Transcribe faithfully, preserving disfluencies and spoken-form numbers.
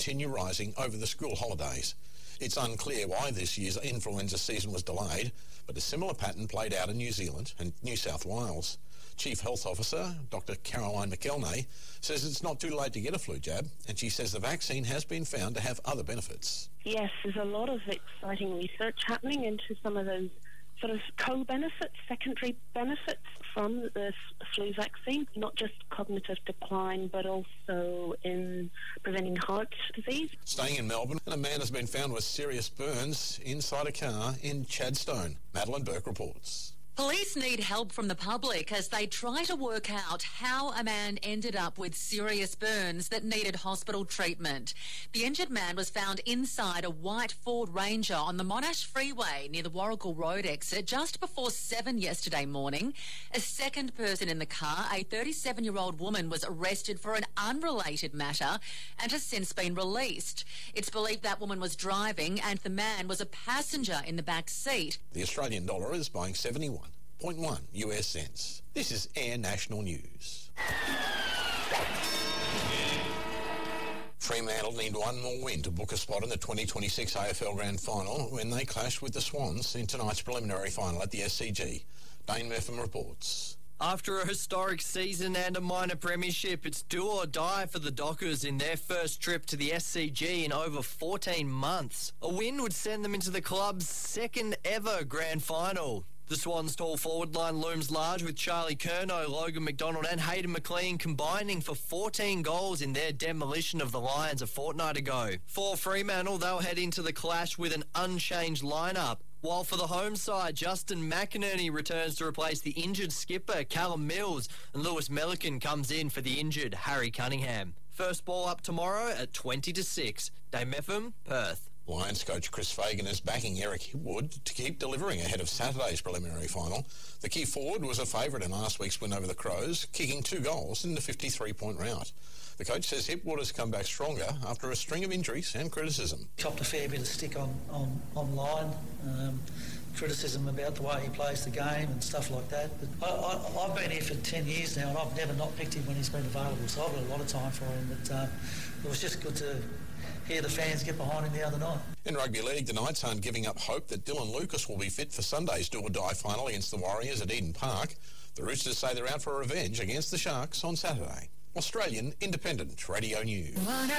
continue rising over the school holidays. It's unclear why this year's influenza season was delayed, but a similar pattern played out in New Zealand and New South Wales. Chief Health Officer Doctor Caroline McElnay says it's not too late to get a flu jab, and she says the vaccine has been found to have other benefits. Yes, there's a lot of exciting research happening into some of those sort of co-benefits, secondary benefits from the flu vaccine, not just cognitive decline, but also in preventing heart disease. Staying in Melbourne, and a man has been found with serious burns inside a car in Chadstone. Madeline Burke reports. Police need help from the public as they try to work out how a man ended up with serious burns that needed hospital treatment. The injured man was found inside a white Ford Ranger on the Monash Freeway near the Warrigal Road exit just before seven yesterday morning. A second person in the car, a thirty-seven-year-old woman, was arrested for an unrelated matter and has since been released. It's believed that woman was driving and the man was a passenger in the back seat. The Australian dollar is buying seventy-one point one U S cents. This is Air National News. Fremantle need one more win to book a spot in the twenty twenty-six A F L Grand Final when they clash with the Swans in tonight's preliminary final at the S C G. Dane Murpham reports. After a historic season and a minor premiership, it's do or die for the Dockers in their first trip to the S C G in over fourteen months. A win would send them into the club's second ever grand final. The Swans' tall forward line looms large with Charlie Curnow, Logan McDonald and Hayden McLean combining for fourteen goals in their demolition of the Lions a fortnight ago. For Fremantle, they'll head into the clash with an unchanged lineup. While for the home side, Justin McInerney returns to replace the injured skipper Callum Mills, and Lewis Melican comes in for the injured Harry Cunningham. First ball up tomorrow at twenty to six. Dame Meffam, Perth. Lions coach Chris Fagan is backing Eric Hipwood to keep delivering ahead of Saturday's preliminary final. The key forward was a favourite in last week's win over the Crows, kicking two goals in the fifty-three point rout. The coach says Hipwood has come back stronger after a string of injuries and criticism. Chopped a fair bit of stick on, on online, um, criticism about the way he plays the game and stuff like that. But I, I, I've been here for ten years now and I've never not picked him when he's been available, so I've got a lot of time for him. But uh, it was just good to hear the fans get behind him the other night. In rugby league, the Knights aren't giving up hope that Dylan Lucas will be fit for Sunday's do-or-die final against the Warriors at Eden Park. The Roosters say they're out for revenge against the Sharks on Saturday. Australian Independent Radio News.